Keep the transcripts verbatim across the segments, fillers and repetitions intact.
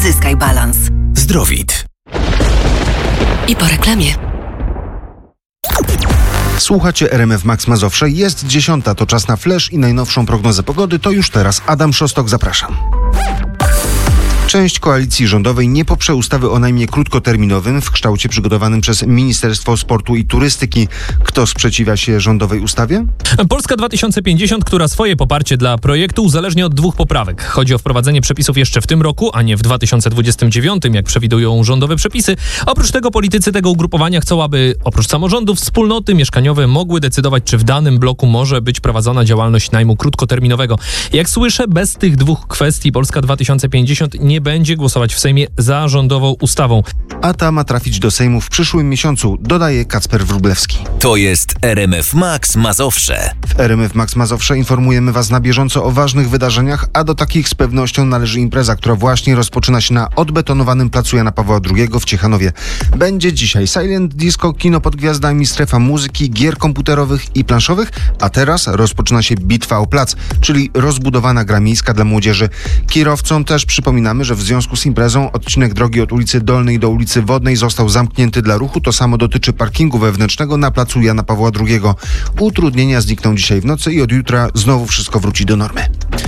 Zyskaj balans. Zdrowit. I po reklamie. Słuchacie R M F Max Mazowsze. Jest dziesiąta, to czas na flash i najnowszą prognozę pogody. To już teraz Adam Szostok, zapraszam. Część koalicji rządowej nie poprze ustawy o najmie krótkoterminowym w kształcie przygotowanym przez Ministerstwo Sportu i Turystyki. Kto sprzeciwia się rządowej ustawie? Polska dwa tysiące pięćdziesiąt, która swoje poparcie dla projektu uzależnia od dwóch poprawek. Chodzi o wprowadzenie przepisów jeszcze w tym roku, a nie w dwa tysiące dwudziestym dziewiątym, jak przewidują rządowe przepisy. Oprócz tego politycy tego ugrupowania chcą, aby oprócz samorządów wspólnoty mieszkaniowe mogły decydować, czy w danym bloku może być prowadzona działalność najmu krótkoterminowego. Jak słyszę, bez tych dwóch kwestii Polska dwa tysiące pięćdziesiąt nie będzie głosować w Sejmie za rządową ustawą. A ta ma trafić do Sejmu w przyszłym miesiącu, dodaje Kacper Wróblewski. To jest R M F Max Mazowsze. W R M F Max Mazowsze informujemy Was na bieżąco o ważnych wydarzeniach, a do takich z pewnością należy impreza, która właśnie rozpoczyna się na odbetonowanym placu Jana Pawła drugiego w Ciechanowie. Będzie dzisiaj silent disco, kino pod gwiazdami, strefa muzyki, gier komputerowych i planszowych, a teraz rozpoczyna się bitwa o plac, czyli rozbudowana gra miejska dla młodzieży. Kierowcom też przypominamy, że w związku z imprezą odcinek drogi od ulicy Dolnej do ulicy Wodnej został zamknięty dla ruchu. To samo dotyczy parkingu wewnętrznego na placu Jana Pawła drugiego. Utrudnienia znikną dzisiaj w nocy i od jutra znowu wszystko wróci do normy.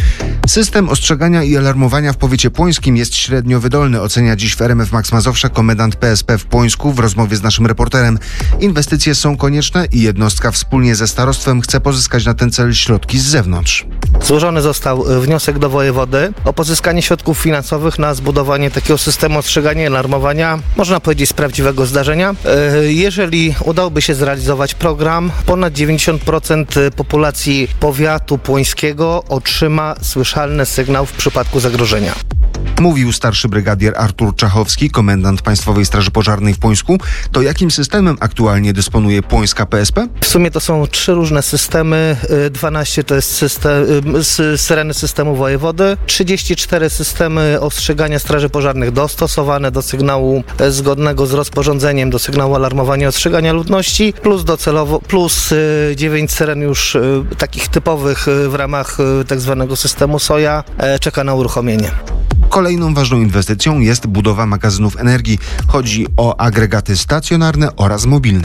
System ostrzegania i alarmowania w powiecie płońskim jest średnio wydolny, ocenia dziś w R M F Max Mazowsze komendant P S P w Płońsku w rozmowie z naszym reporterem. Inwestycje są konieczne i jednostka wspólnie ze starostwem chce pozyskać na ten cel środki z zewnątrz. Złożony został wniosek do wojewody o pozyskanie środków finansowych na zbudowanie takiego systemu ostrzegania i alarmowania, można powiedzieć z prawdziwego zdarzenia. Jeżeli udałoby się zrealizować program, ponad dziewięćdziesiąt procent populacji powiatu płońskiego otrzyma słyszalny sygnał w przypadku zagrożenia. Mówił starszy brygadier Artur Czachowski, komendant Państwowej Straży Pożarnej w Płońsku. To jakim systemem aktualnie dysponuje płońska P S P? W sumie to są trzy różne systemy. dwanaście to jest system, syreny systemu wojewody, trzydzieści cztery systemy ostrzegania straży pożarnych dostosowane do sygnału zgodnego z rozporządzeniem, do sygnału alarmowania i ostrzegania ludności, plus docelowo, plus dziewięć syren już takich typowych w ramach tak zwanego systemu SOJA czeka na uruchomienie. Kolejną ważną inwestycją jest budowa magazynów energii. Chodzi o agregaty stacjonarne oraz mobilne.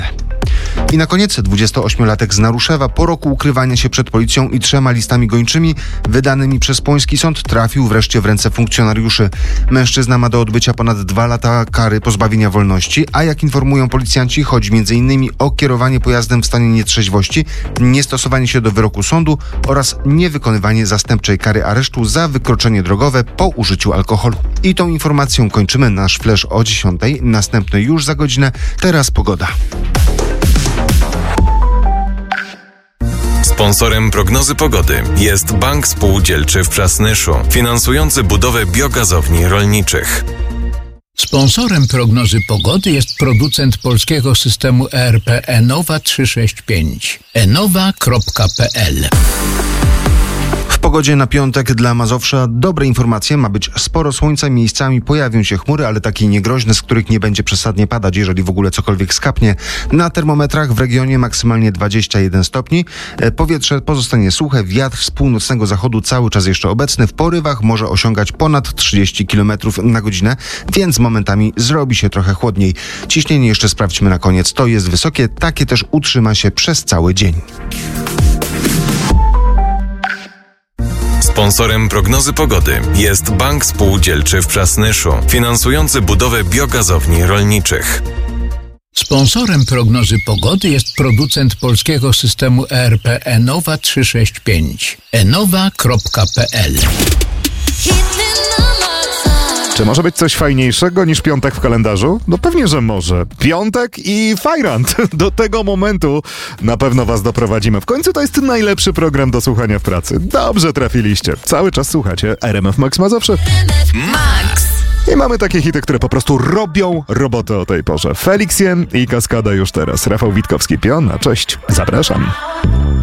I na koniec dwudziestoośmiolatek z Naruszewa po roku ukrywania się przed policją i trzema listami gończymi wydanymi przez płoński sąd trafił wreszcie w ręce funkcjonariuszy. Mężczyzna ma do odbycia ponad dwa lata kary pozbawienia wolności, a jak informują policjanci, chodzi między innymi o kierowanie pojazdem w stanie nietrzeźwości, niestosowanie się do wyroku sądu oraz niewykonywanie zastępczej kary aresztu za wykroczenie drogowe po użyciu alkoholu. I tą informacją kończymy nasz flash o dziesiątej. Następny już za godzinę. Teraz pogoda. Sponsorem prognozy pogody jest Bank Spółdzielczy w Przasnyszu, finansujący budowę biogazowni rolniczych. Sponsorem prognozy pogody jest producent polskiego systemu E R P Enowa trzysta sześćdziesiąt pięć. enowa kropka p l. W pogodzie na piątek dla Mazowsza dobre informacje. Ma być sporo słońca, miejscami pojawią się chmury, ale takie niegroźne, z których nie będzie przesadnie padać, jeżeli w ogóle cokolwiek skapnie. Na termometrach w regionie maksymalnie dwadzieścia jeden stopni. Powietrze pozostanie suche, wiatr z północnego zachodu cały czas jeszcze obecny. W porywach może osiągać ponad trzydzieści kilometrów na godzinę, więc momentami zrobi się trochę chłodniej. Ciśnienie jeszcze sprawdźmy na koniec. To jest wysokie, takie też utrzyma się przez cały dzień. Sponsorem prognozy pogody jest Bank Spółdzielczy w Przasnyszu, finansujący budowę biogazowni rolniczych. Sponsorem prognozy pogody jest producent polskiego systemu E R P Enowa trzysta sześćdziesiąt pięć. enowa kropka p l. Czy może być coś fajniejszego niż piątek w kalendarzu? No pewnie, że może. Piątek i fajrant. Do tego momentu na pewno was doprowadzimy. W końcu to jest najlepszy program do słuchania w pracy. Dobrze trafiliście. Cały czas słuchacie R M F Max Mazowsze. Max! I mamy takie hity, które po prostu robią robotę o tej porze. Felix Jen i Kaskada już teraz. Rafał Witkowski, Piona. Cześć, zapraszam.